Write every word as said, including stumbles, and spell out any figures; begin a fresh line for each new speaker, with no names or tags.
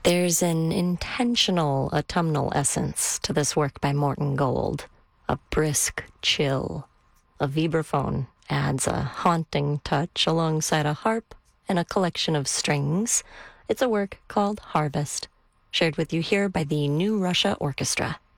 There's an intentional autumnal essence to this work by Morton Gold. A brisk chill. A vibraphone adds a haunting touch alongside a harp and a collection of strings. It's a work called Harvest, shared with you here by the New Russia Orchestra.